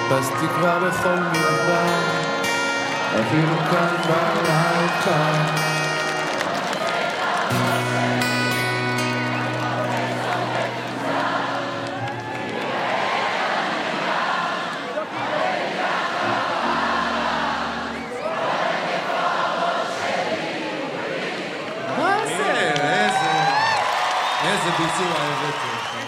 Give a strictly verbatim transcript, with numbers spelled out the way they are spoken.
חיפשתי כבר בכל מדבר, אפילו כאן בלילה. איזה ביצוע הבאתי.